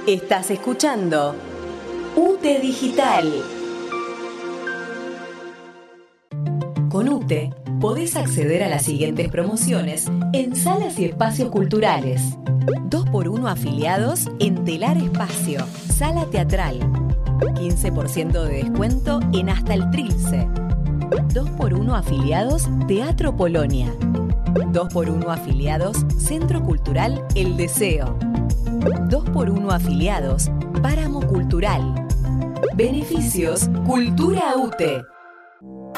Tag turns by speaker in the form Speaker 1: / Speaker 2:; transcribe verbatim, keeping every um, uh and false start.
Speaker 1: Estás escuchando UTE Digital. Con UTE podés acceder a las siguientes promociones en salas y espacios culturales. dos por uno afiliados en Telar Espacio, Sala Teatral. quince por ciento de descuento en Hasta el Trilce. dos por uno afiliados Teatro Polonia. dos por uno afiliados Centro Cultural El Deseo. dos por uno afiliados Páramo Cultural. Beneficios Cultura UTE.